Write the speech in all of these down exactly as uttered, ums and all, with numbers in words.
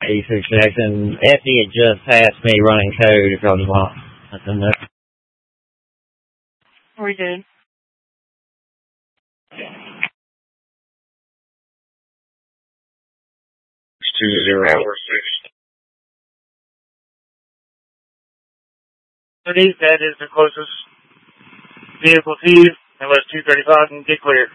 eighty-six Jackson. Effie had just passed me running code if y'all just want. That's in there. We did. It's two zero. Thirty, that is the closest vehicle to you, unless two thirty-five can get clear.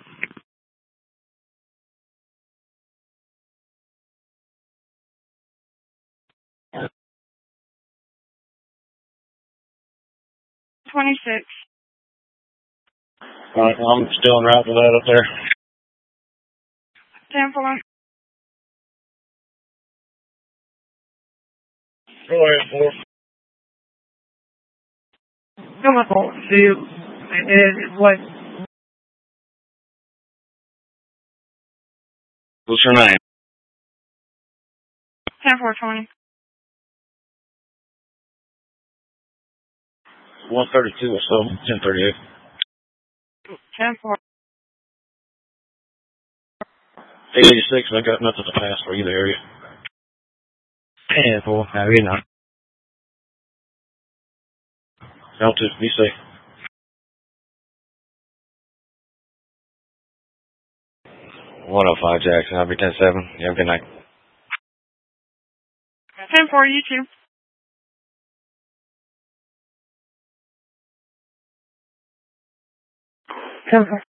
twenty-six. Alright, I'm still en route to that up there. ten four. Go ahead, four. Come on, four. See you. And what? What's your name? ten four twenty. one thirty-two or so. ten thirty-eight. ten four. eight eighty-six, I got nothing to pass for either area. ten four, how are you now? Altitude, be safe. one oh five Jackson, I'll be ten seven. You have a good night. ten four, you too. ten four.